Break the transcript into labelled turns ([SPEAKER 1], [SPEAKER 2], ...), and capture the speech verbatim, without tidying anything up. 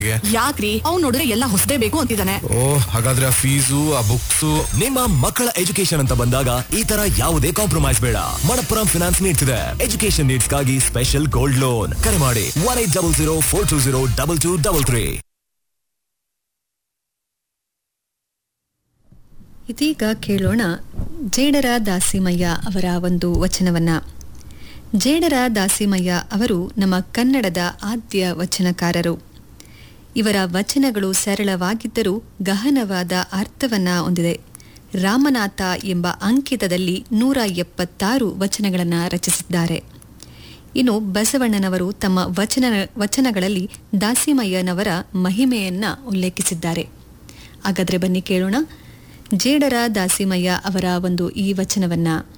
[SPEAKER 1] ಬಗ್ಗೆ.
[SPEAKER 2] ಯಾಕ್ರಿ ಅವ್ನು ನೋಡಿದ್ರೆ ಎಲ್ಲ ಹೊಸದೇ ಬೇಕು ಅಂತಿದ್ದಾನೆ.
[SPEAKER 1] ಓ ಹಾಗಾದ್ರೆ ಆ ಫೀಸು ಆ ಬುಕ್ಸು.
[SPEAKER 3] ನಿಮ್ಮ ಮಕ್ಕಳ ಎಜುಕೇಶನ್ ಅಂತ ಬಂದಾಗ ಈ ತರ ಯಾವುದೇ ಕಾಂಪ್ರಮೈಸ್ ಬೇಡ. ಮಣಪ್ಪುರಂ ಫಿನಾನ್ಸ್ ನೀಡ್ತಿದೆ ಎಜುಕೇಶನ್ ನೀಡ್ಸ್ ಗಾಗಿ ಸ್ಪೆಷಲ್ ಗೋಲ್ಡ್ ಲೋನ್. ಕರೆ ಮಾಡಿ one eight double zero four two zero double two double three.
[SPEAKER 4] ಇದೀಗ ಕೇಳೋಣ ಜೇಡರ ದಾಸಿಮಯ್ಯ ಅವರ ಒಂದು ವಚನವನ್ನ. ಜೇಡರ ದಾಸಿಮಯ್ಯ ಅವರು ನಮ್ಮ ಕನ್ನಡದ ಆದ್ಯ ವಚನಕಾರರು. ಇವರ ವಚನಗಳು ಸರಳವಾಗಿದ್ದರೂ ಗಹನವಾದ ಅರ್ಥವನ್ನ ಹೊಂದಿದೆ. ರಾಮನಾಥ ಎಂಬ ಅಂಕಿತದಲ್ಲಿ ನೂರ ಎಪ್ಪತ್ತಾರು ವಚನಗಳನ್ನು ರಚಿಸಿದ್ದಾರೆ. ಇನ್ನು ಬಸವಣ್ಣನವರು ತಮ್ಮ ವಚನ ವಚನಗಳಲ್ಲಿ ದಾಸಿಮಯ್ಯನವರ ಮಹಿಮೆಯನ್ನ ಉಲ್ಲೇಖಿಸಿದ್ದಾರೆ. ಹಾಗಾದ್ರೆ ಬನ್ನಿ ಕೇಳೋಣ ಜೇಡರ ದಾಸಿಮಯ್ಯ ಅವರ ಒಂದು ಈ ವಚನವನ್ನ.